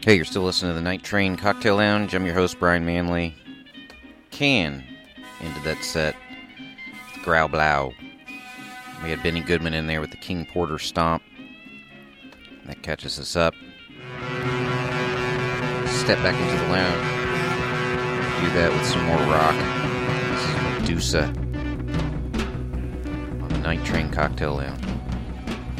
Hey, you're still listening to the Night Train Cocktail Lounge. I'm your host, Brian Manley. Can into that set, Growl Blow. We had Benny Goodman in there with the King Porter Stomp. That catches us up. Step back into the lounge. Do that with some more rock. This is Medusa on the Night Train Cocktail Lounge.